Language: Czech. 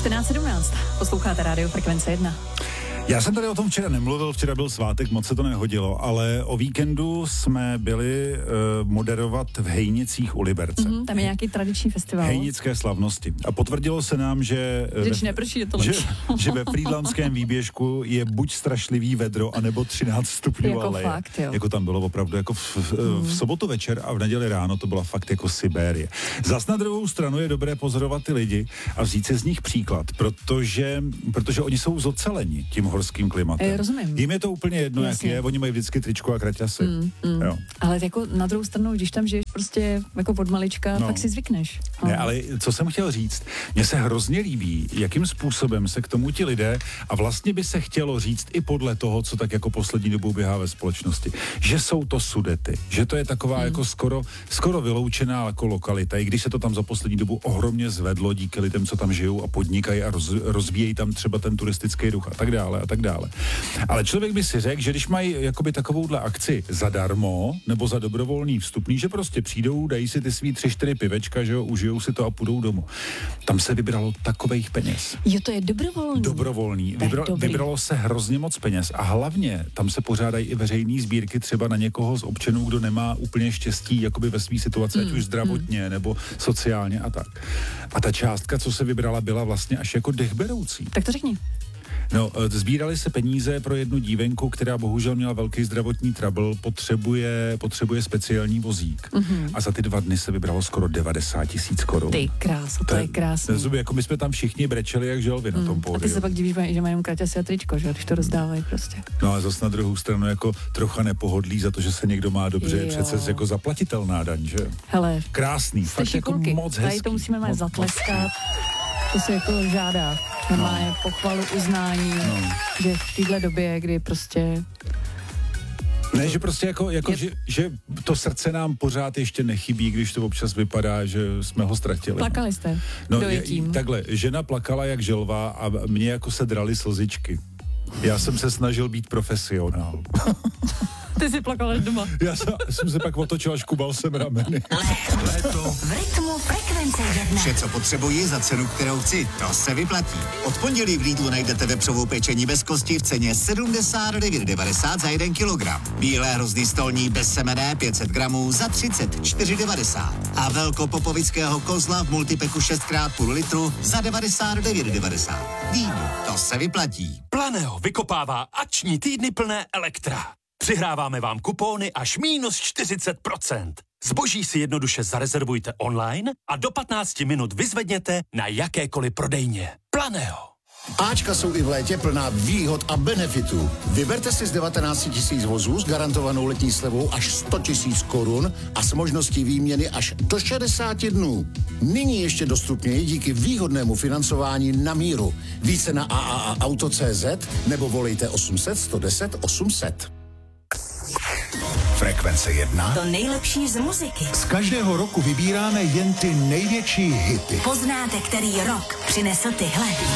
14:17. Posloucháte Rádio Frekvence 1. Já jsem tady o tom včera nemluvil, včera byl svátek, moc se to nehodilo, ale o víkendu jsme byli moderovat v Hejnicích u Liberce. Tam je nějaký tradiční festival. Hejnické slavnosti. A potvrdilo se nám, že ve frýdlantském výběžku je buď strašlivý vedro, anebo 13 stupňů jako ale fakt, jo. Jako tam bylo opravdu jako v sobotu večer a v neděli ráno to byla fakt jako Sibérie. Zas na druhou stranu je dobré pozorovat ty lidi a vzít si z nich příklad, protože oni jsou zoceleni tím horským klimatem. Rozumím. Jim je to úplně jedno, jak je, oni mají vždycky tričko a kraťasy. Jo. Ale jako na druhou stranu, když tam žiješ prostě jako od malička, tak si zvykneš. Ne, ale co jsem chtěl říct, mně se hrozně líbí, jakým způsobem se k tomu ti lidé, a vlastně by se chtělo říct i podle toho, co tak jako poslední dobou běhá ve společnosti, že jsou to Sudety, že to je taková jako skoro vyloučená jako lokalita, i když se to tam za poslední dobu ohromně zvedlo díky lidem, co tam žijou a podnikají a rozvíjejí tam třeba ten turistický ruch a tak dále. Ale člověk by si řekl, že když mají jakoby takovouhle akci zadarmo nebo za dobrovolný vstupný, že prostě přijdou, dají si ty svý 3-4 pivečka, že jo, užijou si to a půjdou domů. Tam se vybralo takovejch peněz. Jo, to je dobrovolný. Dobrovolný. Vybralo se hrozně moc peněz a hlavně tam se pořádají i veřejné sbírky třeba na někoho z občanů, kdo nemá úplně štěstí jakoby ve své situaci, ať už zdravotně nebo sociálně a tak. A ta částka, co se vybrala, byla vlastně až jako dechberoucí. Tak to řekni. No, sbírali se peníze pro jednu dívenku, která bohužel měla velký zdravotní trouble, potřebuje speciální vozík. A za ty 2 dny se vybralo skoro 90 000 korun. Ty krása, to je krásné. Jako my jsme tam všichni brečeli jak želvy na tom pódiu. A ty se pak divíš, že mají jenom kraťasy a tričko, že když to rozdávají prostě. No a zase na druhou stranu jako trocha nepohodlí za to, že se někdo má dobře, je přece jako zaplatitelná daň, že? Hele, krásný, fakt jako moc hezký. Tady to musíme mít zatleskat. To se jako žádá. Má pochvalu, uznání, že v téhle době, kdy prostě... Ne, že prostě že to srdce nám pořád ještě nechybí, když to občas vypadá, že jsme ho ztratili. Plakali jste dojetím. Takhle, žena plakala jak želva a mě jako se draly slzičky. Já jsem se snažil být profesionál. Ty jsi plakal až doma. Já jsem se pak otočil a škubal jsem rameny. Léto v rytmu Frekvence 1. Vše, co potřebuji za cenu, kterou chci, to se vyplatí. Od pondělí v Lidlu najdete vepřovou pečení bez kosti v ceně 79,90 za 1 kilogram. Bílé hrozný stolní bez semene 500 gramů za 34,90. A velkopopovického kozla v multipeku 6x půl litru za 99,90. Lidl, to se vyplatí. Planeo vykopává akční týdny plné Elektra. Přihráváme vám kupóny až -40%. Zboží si jednoduše zarezervujte online a do 15 minut vyzvedněte na jakékoliv prodejně. Planeo. Ačka jsou i v létě plná výhod a benefitů. Vyberte si z 19 000 vozů s garantovanou letní slevou až 100 000 korun a s možností výměny až do 60 dnů. Nyní ještě dostupněji díky výhodnému financování na míru. Více na AAAauto.cz nebo volejte 800 110 800. Frekvence 1. To nejlepší z muziky. Z každého roku vybíráme jen ty největší hity. Poznáte, který rok přinesl tyhle.